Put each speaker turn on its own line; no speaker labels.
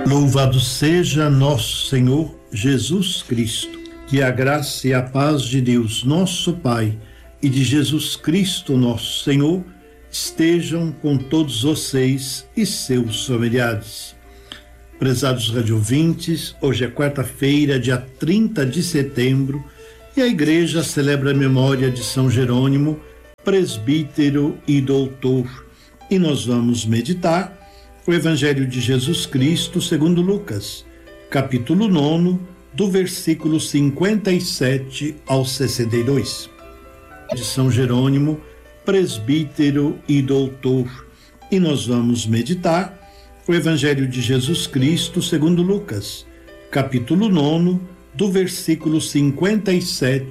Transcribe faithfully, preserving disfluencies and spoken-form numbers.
Louvado seja nosso Senhor Jesus Cristo. Que a graça e a paz de Deus, nosso Pai, e de Jesus Cristo, nosso Senhor, estejam com todos vocês e seus familiares. Prezados radiovintes, hoje é quarta-feira, dia trinta de setembro, e a igreja celebra a memória de São Jerônimo, presbítero e doutor. E nós vamos meditar o Evangelho de Jesus Cristo segundo Lucas, capítulo nove, do versículo cinquenta e sete ao sessenta e dois. De São Jerônimo, presbítero e doutor. E nós vamos meditar o Evangelho de Jesus Cristo segundo Lucas, capítulo nove, do versículo cinquenta e sete